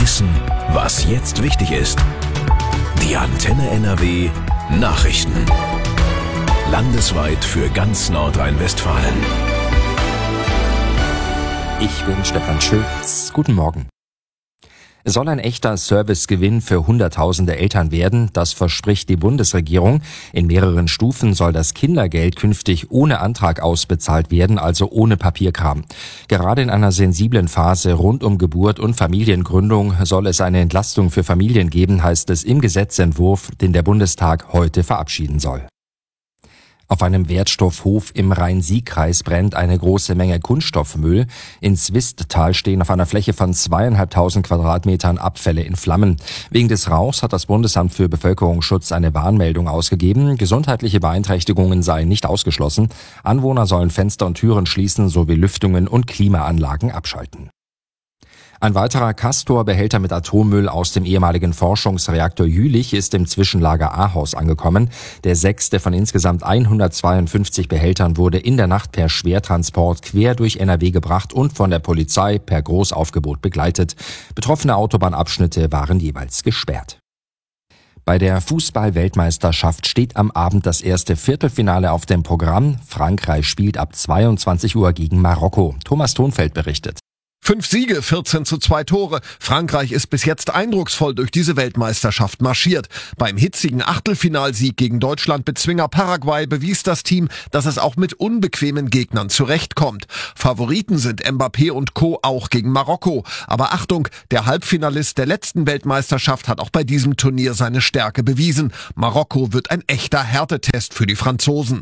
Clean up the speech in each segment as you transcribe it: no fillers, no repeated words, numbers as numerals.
wissen, was jetzt wichtig ist. Die Antenne NRW Nachrichten. Landesweit für ganz Nordrhein-Westfalen. Ich bin Stefan Schulz. Guten Morgen. Es soll ein echter Servicegewinn für Hunderttausende Eltern werden, das verspricht die Bundesregierung. In mehreren Stufen soll das Kindergeld künftig ohne Antrag ausbezahlt werden, also ohne Papierkram. Gerade in einer sensiblen Phase rund um Geburt und Familiengründung soll es eine Entlastung für Familien geben, heißt es im Gesetzentwurf, den der Bundestag heute verabschieden soll. Auf einem Wertstoffhof im Rhein-Sieg-Kreis brennt eine große Menge Kunststoffmüll. In Swisttal stehen auf einer Fläche von 2.500 Quadratmetern Abfälle in Flammen. Wegen des Rauchs hat das Bundesamt für Bevölkerungsschutz eine Warnmeldung ausgegeben. Gesundheitliche Beeinträchtigungen seien nicht ausgeschlossen. Anwohner sollen Fenster und Türen schließen sowie Lüftungen und Klimaanlagen abschalten. Ein weiterer Castor-Behälter mit Atommüll aus dem ehemaligen Forschungsreaktor Jülich ist im Zwischenlager Ahaus angekommen. Der 6. von insgesamt 152 Behältern wurde in der Nacht per Schwertransport quer durch NRW gebracht und von der Polizei per Großaufgebot begleitet. Betroffene Autobahnabschnitte waren jeweils gesperrt. Bei der Fußball-Weltmeisterschaft steht am Abend das erste Viertelfinale auf dem Programm. Frankreich spielt ab 22 Uhr gegen Marokko. Thomas Thonfeld berichtet. 5 Siege, 14:2 Tore. Frankreich ist bis jetzt eindrucksvoll durch diese Weltmeisterschaft marschiert. Beim hitzigen Achtelfinalsieg gegen Deutschland-Bezwinger Paraguay bewies das Team, dass es auch mit unbequemen Gegnern zurechtkommt. Favoriten sind Mbappé und Co. auch gegen Marokko. Aber Achtung, der Halbfinalist der letzten Weltmeisterschaft hat auch bei diesem Turnier seine Stärke bewiesen. Marokko wird ein echter Härtetest für die Franzosen.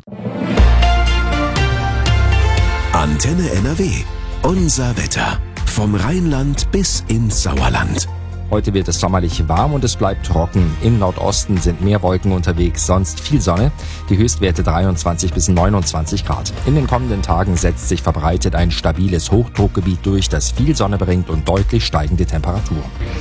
Antenne NRW. Unser Wetter. Vom Rheinland bis ins Sauerland. Heute wird es sommerlich warm und es bleibt trocken. Im Nordosten sind mehr Wolken unterwegs, sonst viel Sonne. Die Höchstwerte 23 bis 29 Grad. In den kommenden Tagen setzt sich verbreitet ein stabiles Hochdruckgebiet durch, das viel Sonne bringt und deutlich steigende Temperaturen.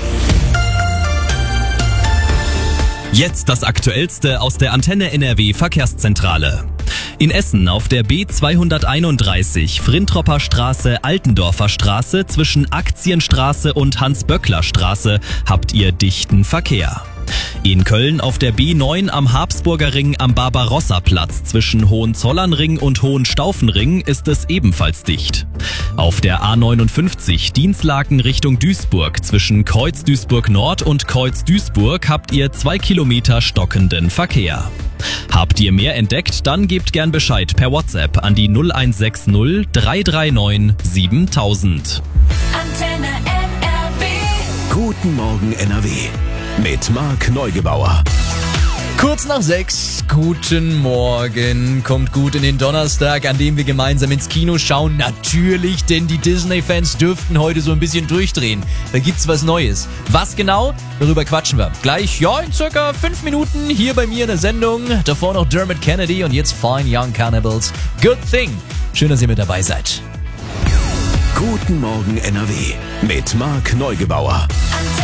Jetzt das Aktuellste aus der Antenne NRW Verkehrszentrale. In Essen auf der B231 Frintropper Straße, Altendorfer Straße zwischen Aktienstraße und Hans-Böckler-Straße habt ihr dichten Verkehr. In Köln auf der B9 am Habsburger Ring am Barbarossa-Platz zwischen Hohenzollernring und Hohenstaufenring ist es ebenfalls dicht. Auf der A59 Dinslaken Richtung Duisburg zwischen Kreuz Duisburg Nord und Kreuz Duisburg habt ihr 2 Kilometer stockenden Verkehr. Habt ihr mehr entdeckt, dann gebt gern Bescheid per WhatsApp an die 0160 339 7000. Antenne NRW. Guten Morgen NRW. Mit Marc Neugebauer. Kurz nach 6, guten Morgen, kommt gut in den Donnerstag, an dem wir gemeinsam ins Kino schauen. Natürlich, denn die Disney-Fans dürften heute so ein bisschen durchdrehen. Da gibt's was Neues. Was genau? Darüber quatschen wir. Gleich, in circa 5 Minuten hier bei mir in der Sendung. Davor noch Dermot Kennedy und jetzt Fine Young Cannibals. Good Thing. Schön, dass ihr mit dabei seid. Guten Morgen NRW. Mit Marc Neugebauer. Antenne